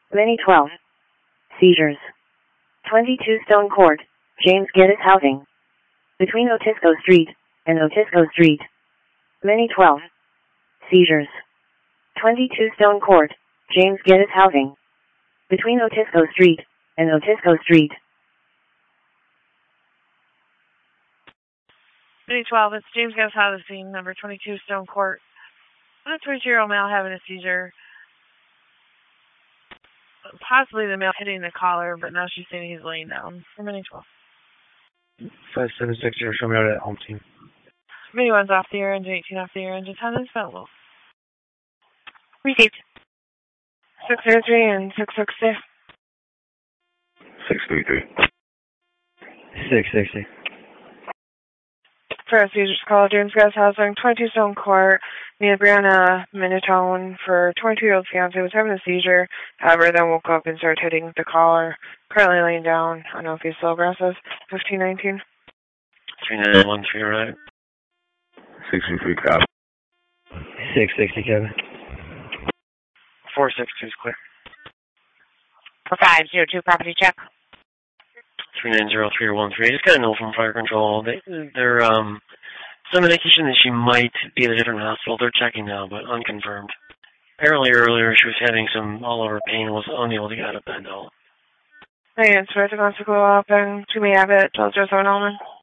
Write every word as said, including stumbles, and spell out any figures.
Mini twelve. Seizures. twenty-two Stone Court, James Geddes Housing. Between Otisco Street and Otisco Street. Mini twelve. Seizures. twenty-two Stone Court, James Geddes Housing. Between Otisco Street and Otisco Street. Mini twelve, it's James Geddes Housing, number twenty-two Stone Court. A twenty-two-year-old male having a seizure. Possibly the male hitting the collar, but now she's saying he's laying down. For Mini twelve. five seven six zero, show me out at home team. Mini one's off the air engine, eighteen off the air engine, ten is available. Received. six zero three and six sixty. six three three. six sixty. For a seizures call, James Geddes Housing, twenty-two Stone Court, near Brianna Minotone, for twenty-two-year-old fiance was having a seizure, however, then woke up and started hitting the collar. Currently laying down. I don't know if he's still aggressive. fifteen nineteen. three nine one three, right? six three three, cop. six sixty, Kevin. four six two is clear. For five zero two, property check. three nine zero three one three. I just got a note from fire control. They, they're, um, some indication that she might be at a different hospital. They're checking now, but unconfirmed. Apparently earlier she was having some all-over pain and was unable to get out of bed, though. Hey, it's Red to go up and to me have it. Twelve zero seven Elman.